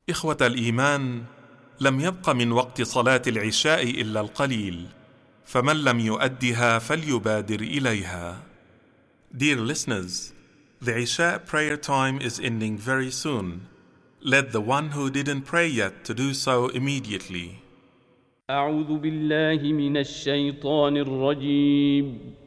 إخوة الإيمان، لم يبق من وقت صلاة العشاء إلا القليل، فمن لم يؤدها فليبادر إليها. Dear listeners, the Isha prayer time is ending very soon. Let the one who didn't pray yet to do so immediately. أعوذ بالله من الشيطان الرجيم.